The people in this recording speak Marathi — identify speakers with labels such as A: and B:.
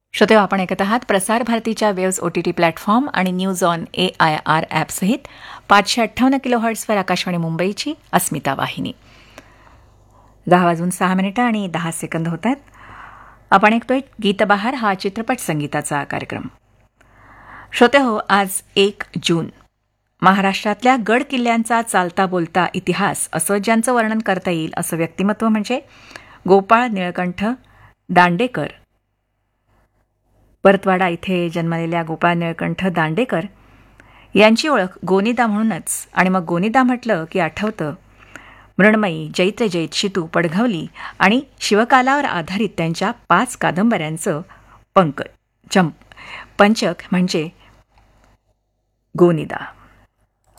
A: श्रोते, आपण ऐकत आहात प्रसार भारतीच्या वेव्स OTT प्लॅटफॉर्म आणि न्यूज ऑन AIR ॲप सहित 558 किलोहर्ट्झवर आकाशवाणी मुंबईची अस्मिता वाहिनी. 10:06 आणि 10 सेकंद होत आहेत. आपण ऐकतोय गीतबहार हा चित्रपट संगीताचा कार्यक्रम. श्रोते हो, आज 1 जून. महाराष्ट्रातल्या गड किल्ल्यांचा चालता बोलता इतिहास असं ज्यांचं वर्णन करता येईल असं व्यक्तिमत्व म्हणजे गोपाळ निळकंठ दांडेकर. परतवाडा इथे जन्मलेल्या गोपाळ निळकंठ दांडेकर यांची ओळख गोनीदा म्हणूनच, आणि मग गोनीदा म्हटलं की आठवतं मृण्मयी, जैत जैत, शितू, पडघवली आणि शिवकालावर आधारित त्यांच्या 5 कादंबऱ्यांचं पंचक म्हणजे गोनीदा.